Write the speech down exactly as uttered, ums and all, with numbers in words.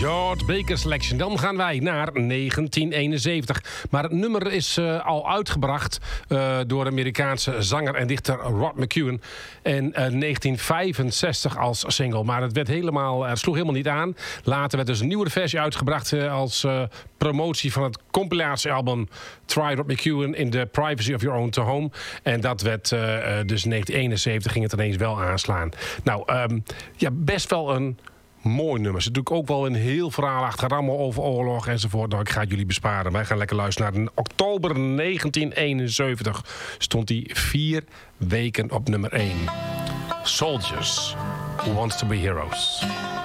George Baker Selection. Dan gaan wij naar negentien eenenzeventig. Maar het nummer is uh, al uitgebracht uh, door de Amerikaanse zanger en dichter Rod McKuen. En uh, negentien vijfenzestig als single. Maar het werd helemaal, het sloeg helemaal niet aan. Later werd dus een nieuwe versie uitgebracht uh, als uh, promotie van het compilatiealbum Try Rod McKuen in the Privacy of Your Own Home. En dat werd uh, dus negentien eenenzeventig ging het ineens wel aanslaan. Nou, um, ja, best wel een mooi nummer. Er zit natuurlijk ook wel een heel verhaal achter. Het gaat allemaal over oorlog enzovoort. Nou, ik ga het jullie besparen. Wij gaan lekker luisteren naar in oktober negentien eenenzeventig. Stond hij vier weken op nummer één. Soldiers Who Wants to Be Heroes.